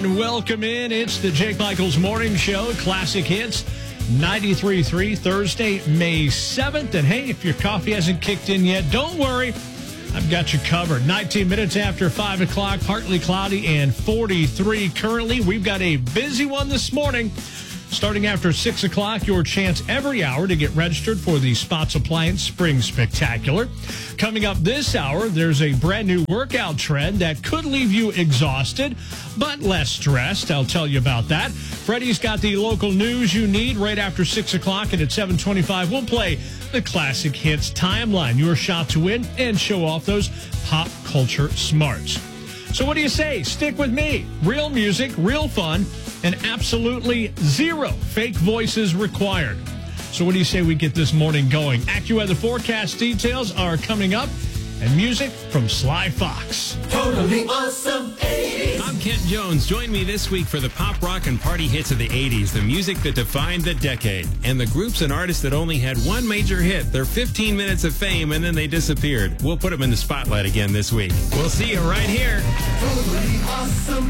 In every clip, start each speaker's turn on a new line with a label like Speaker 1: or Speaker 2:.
Speaker 1: Welcome in. It's the Jake Michaels Morning Show, Classic Hits, 93.3, Thursday, May 7th. And hey, if your coffee hasn't kicked in yet, don't worry. I've got you covered. 19 minutes after 5 o'clock, partly cloudy and 43 currently. We've got a busy one this morning. Starting after 6 o'clock, your chance every hour to get registered for the Spots Appliance Spring Spectacular. Coming up this hour, there's a brand new workout trend that could leave you exhausted, but less stressed. I'll tell you about that. Freddie's got the local news you need right after 6 o'clock, and at 7:25, we'll play the Classic Hits Timeline, your shot to win and show off those pop culture smarts. So what do you say? Stick with me. Real music, real fun, and absolutely zero fake voices required. So what do you say we get this morning going? AccuWeather forecast details are coming up, and music from Sly Fox.
Speaker 2: Totally awesome 80s.
Speaker 3: I'm Kent Jones. Join me this week for the pop, rock, and party hits of the 80s, the music that defined the decade, and the groups and artists that only had one major hit, their 15 minutes of fame, and then they disappeared. We'll put them in the spotlight again this week. We'll see you right here.
Speaker 2: Totally awesome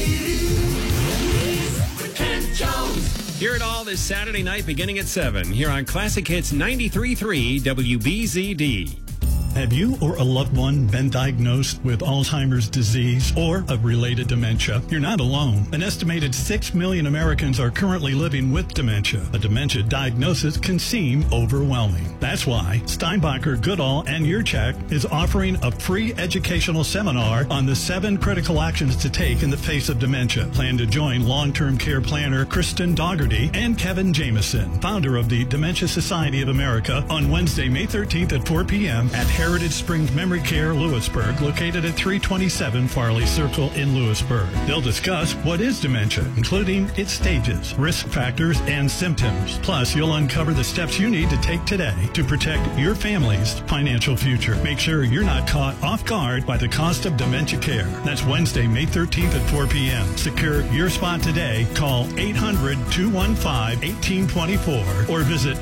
Speaker 2: 80s with Kent Jones.
Speaker 3: Hear it all this Saturday night beginning at 7 here on Classic Hits 93.3 WBZD.
Speaker 4: Have you or a loved one been diagnosed with Alzheimer's disease or a related dementia? You're not alone. An estimated 6 million Americans are currently living with dementia. A dementia diagnosis can seem overwhelming. That's why Steinbacher, Goodall, and Yurchak is offering a free educational seminar on the 7 critical actions to take in the face of dementia. Plan to join long-term care planner Kristen Dougherty and Kevin Jameson, founder of the Dementia Society of America, on Wednesday, May 13th at 4 p.m. at Heritage Springs Memory Care, Lewisburg, located at 327 Farley Circle in Lewisburg. They'll discuss what is dementia, including its stages, risk factors, and symptoms. Plus, you'll uncover the steps you need to take today to protect your family's financial future. Make sure you're not caught off guard by the cost of dementia care. That's Wednesday, May 13th at 4 p.m. Secure your spot today. Call 800-215-1824 or visit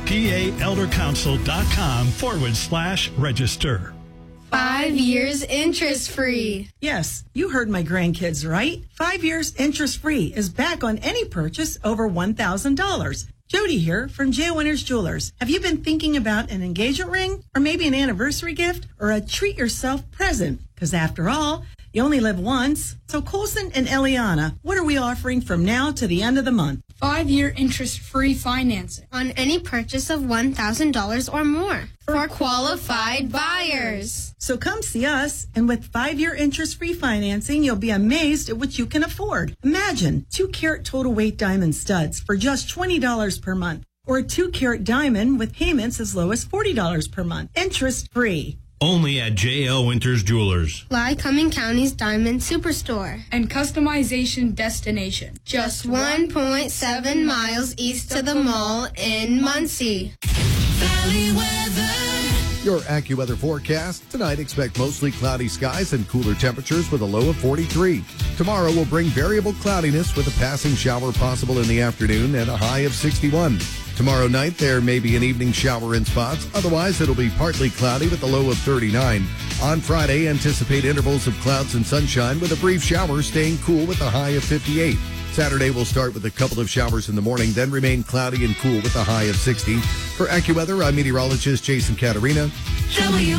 Speaker 4: paeldercouncil.com/register.
Speaker 5: 5 years interest-free.
Speaker 6: Yes, you heard my grandkids right. 5 years interest-free is back on any purchase over $1,000. Jody here from J. Winters Jewelers. Have you been thinking about an engagement ring or maybe an anniversary gift or a treat-yourself present? Because after all, you only live once. So Colson and Eliana, what are we offering from now to the end of the month?
Speaker 5: 5-year interest-free financing on any purchase of $1,000 or more for qualified buyers.
Speaker 6: So come see us, and with 5-year interest-free financing, you'll be amazed at what you can afford. Imagine 2-carat total weight diamond studs for just $20 per month, or a 2-carat diamond with payments as low as $40 per month, interest-free.
Speaker 7: Only at J.L. Winters Jewelers.
Speaker 5: Lycoming County's Diamond Superstore
Speaker 8: and customization destination.
Speaker 5: Just 1.7 miles east of the mall in Muncie.
Speaker 2: Valley weather.
Speaker 9: Your AccuWeather forecast. Tonight, expect mostly cloudy skies and cooler temperatures with a low of 43. Tomorrow will bring variable cloudiness with a passing shower possible in the afternoon and a high of 61. Tomorrow night, there may be an evening shower in spots. Otherwise, it'll be partly cloudy with a low of 39. On Friday, anticipate intervals of clouds and sunshine with a brief shower staying cool with a high of 58. Saturday will start with a couple of showers in the morning, then remain cloudy and cool with a high of 60. For AccuWeather, I'm meteorologist Jason Caterina.